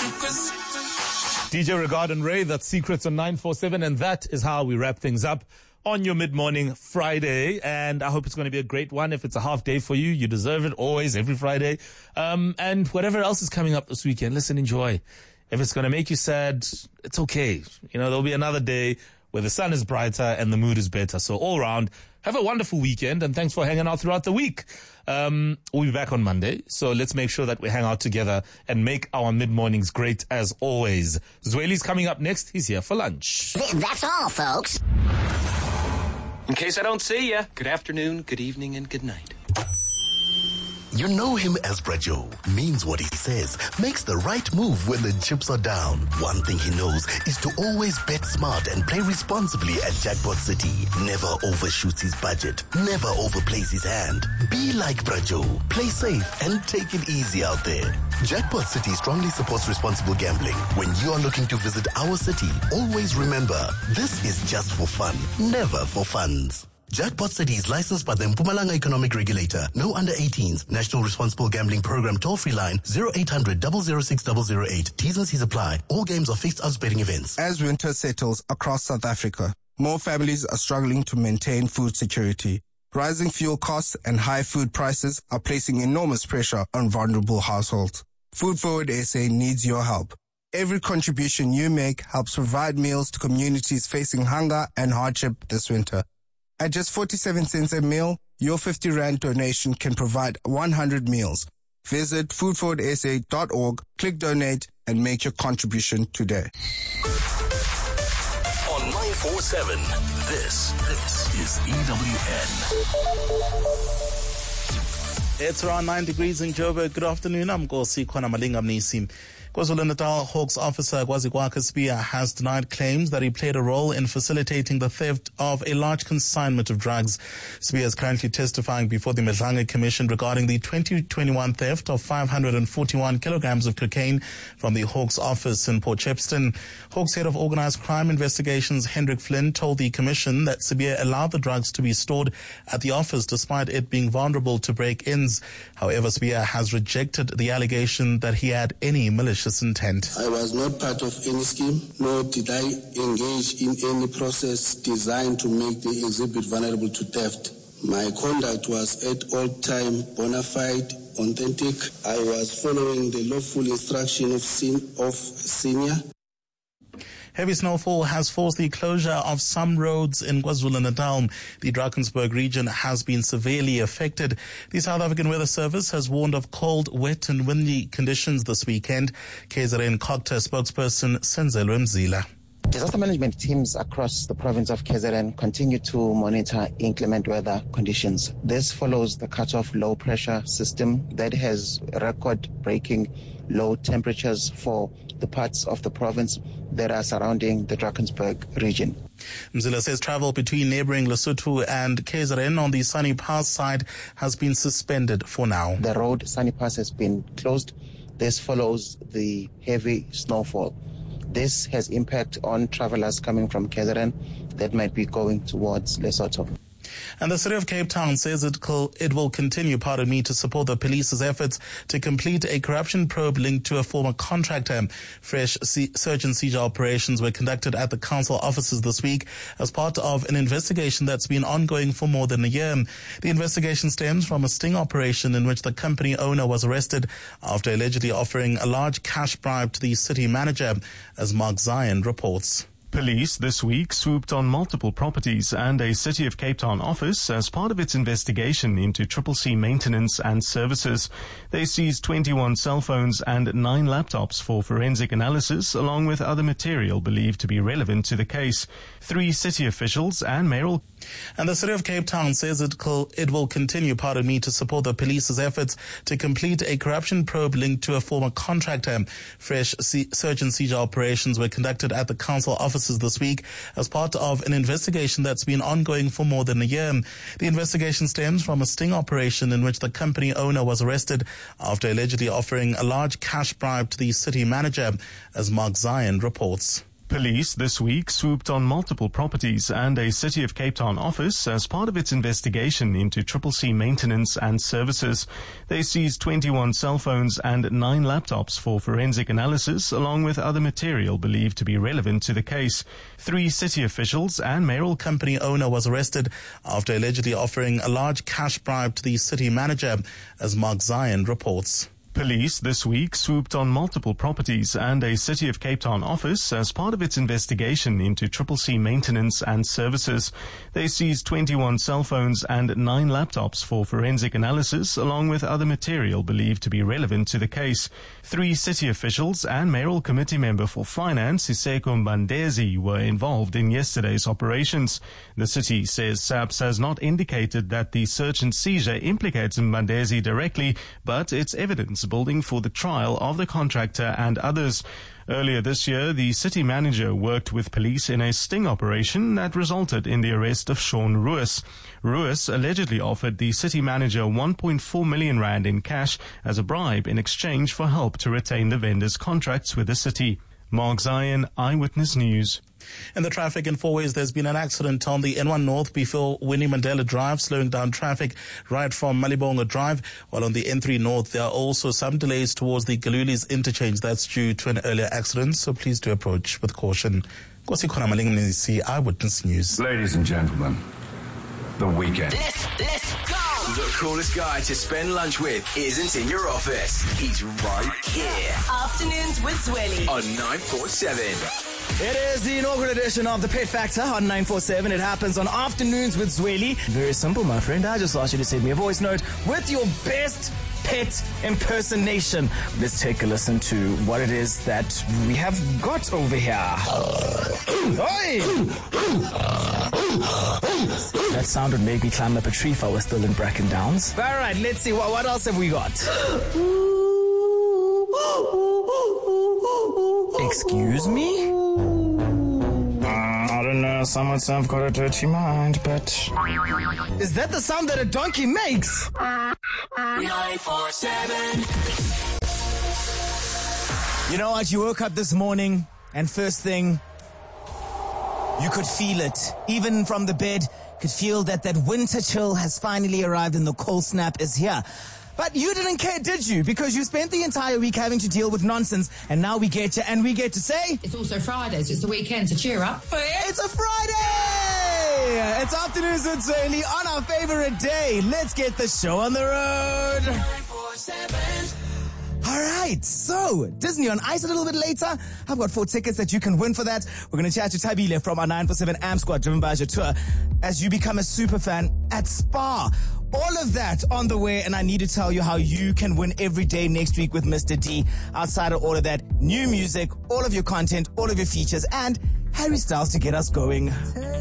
DJ Regard and Ray, that's Secrets on 947, and that is how we wrap things up on your mid-morning Friday, and I hope it's going to be a great one. If it's a half day for you, you deserve it always, every Friday. And whatever else is coming up this weekend, listen, enjoy. If it's going to make you sad, it's okay. You know, there'll be another day where the sun is brighter and the mood is better. So all around, have a wonderful weekend, and thanks for hanging out throughout the week. We'll be back on Monday, so let's make sure that we hang out together and make our mid-mornings great as always. Zweli's coming up next. He's here for lunch. That's all, folks. In case I don't see ya, good afternoon, good evening, and good night. You know him as Brajo, means what he says, makes the right move when the chips are down. One thing he knows is to always bet smart and play responsibly at Jackpot City. Never overshoots his budget, never overplays his hand. Be like Brajo, play safe and take it easy out there. Jackpot City strongly supports responsible gambling. When you are looking to visit our city, always remember, this is just for fun, never for funds. Jackpot City is licensed by the Mpumalanga Economic Regulator. No under 18s. National Responsible Gambling Program toll-free line 0800 006 008. T's and C's apply. All games are fixed odds betting events. As winter settles across South Africa, more families are struggling to maintain food security. Rising fuel costs and high food prices are placing enormous pressure on vulnerable households. Food Forward SA needs your help. Every contribution you make helps provide meals to communities facing hunger and hardship this winter. At just 47 cents a meal, your 50 Rand donation can provide 100 meals. Visit foodforwardsa.org, click donate, and make your contribution today. On 947, this is EWN. It's around 9 degrees in Joburg. Good afternoon. I'm Nkosi Malinga Mnisi. KwaZulu-Natal Hawks officer Kwazikwaka Sibiya has denied claims that he played a role in facilitating the theft of a large consignment of drugs. Sibiya is currently testifying before the Madlanga Commission regarding the 2021 theft of 541 kilograms of cocaine from the Hawks office in Port Shepstone. Hawks head of organized crime investigations Hendrik Flynn told the Commission that Sibiya allowed the drugs to be stored at the office despite it being vulnerable to break-ins. However, Sibiya has rejected the allegation that he had any malicious intent. I was not part of any scheme, nor did I engage in any process designed to make the exhibit vulnerable to theft. My conduct was at all time bona fide, authentic. I was following the lawful instruction of senior. Heavy snowfall has forced the closure of some roads in KwaZulu-Natal. The Drakensberg region has been severely affected. The South African Weather Service has warned of cold, wet and windy conditions this weekend. KZN COGTA spokesperson Senzelwe Mzila. Disaster management teams across the province of KZN continue to monitor inclement weather conditions. This follows the cut-off low pressure system that has record-breaking low temperatures for the parts of the province that are surrounding the Drakensberg region. Mzila says travel between neighboring Lesotho and KZN on the Sunny Pass side has been suspended for now. The road Sunny Pass has been closed. This follows the heavy snowfall. This has impact on travelers coming from KZN that might be going towards Lesotho. And the city of Cape Town says it will continue, to support the police's efforts to complete a corruption probe linked to a former contractor. Fresh search and seizure operations were conducted at the council offices this week as part of an investigation that's been ongoing for more than a year. The investigation stems from a sting operation in which the company owner was arrested after allegedly offering a large cash bribe to the city manager, as Mark Zion reports. Police this week swooped on multiple properties and a City of Cape Town office as part of its investigation into CCC maintenance and services. They seized 21 cell phones and 9 laptops for forensic analysis, along with other material believed to be relevant to the case. 3 city officials and mayoral. And the city of Cape Town says it will continue, to support the police's efforts to complete a corruption probe linked to a former contractor. Fresh search and seizure operations were conducted at the council offices this week as part of an investigation that's been ongoing for more than a year. The investigation stems from a sting operation in which the company owner was arrested after allegedly offering a large cash bribe to the city manager, as Mark Zion reports. Police this week swooped on multiple properties and a City of Cape Town office as part of its investigation into CCC maintenance and services. They seized 21 cell phones and 9 laptops for forensic analysis, along with other material believed to be relevant to the case. 3 city officials and mayoral Company owner was arrested after allegedly offering a large cash bribe to the city manager, as Mark Zion reports. Police this week swooped on multiple properties and a City of Cape Town office as part of its investigation into CCC maintenance and services. They seized 21 cell phones and 9 laptops for forensic analysis, along with other material believed to be relevant to the case. 3 city officials and mayoral committee member for finance, Iseko Mbandezi, were involved in yesterday's operations. The city says SAPS has not indicated that the search and seizure implicates Mbandezi directly, but it's evidence building for the trial of the contractor and others. Earlier this year, the city manager worked with police in a sting operation that resulted in the arrest of Sean Ruiz. Ruiz allegedly offered the city manager 1.4 million rand in cash as a bribe in exchange for help to retain the vendor's contracts with the city. Mark Zion, Eyewitness News. In the traffic in Fourways, there's been an accident on the N1 North before Winnie Mandela Drive, slowing down traffic right from Malibonga Drive, while on the N3 North there are also some delays towards the Galulis interchange. That's due to an earlier accident, so please do approach with caution. Nkosi Khona Malinga, Eyewitness News. Ladies and gentlemen, the weekend. Let's go! The coolest guy to spend lunch with isn't in your office. He's right here. Afternoons with Zweli on 947. It is the inaugural edition of the Pet Factor on 947. It happens on Afternoons with Zweli. Very simple, my friend. I just asked you to send me a voice note with your best pet impersonation. Let's take a listen to what it is that we have got over here. Oi! That sound would make me climb up a tree if I was still in Bracken Downs. All right, let's see. What else have we got? Excuse me? I don't know. Some would say I've got a dirty mind, but... Is that the sound that a donkey makes? 947. You know what? You woke up this morning and first thing, you could feel it. Even from the bed, could feel that winter chill has finally arrived and the cold snap is here. But you didn't care, did you? Because you spent the entire week having to deal with nonsense, and now we get you, and we get to say... It's also Friday, so it's the weekend, so cheer up. It's a Friday! It's Afternoons with Zweli on our favorite day. Let's get the show on the road. 947. All right, so Disney on Ice a little bit later. I've got 4 tickets that you can win for that. We're going to chat to Tabile from our 947 Am Squad, driven by your tour, as you become a super fan at Spa. All of that on the way, and I need to tell you how you can win every day next week with Mr. D. Outside of all of that, new music, all of your content, all of your features, and Harry Styles to get us going.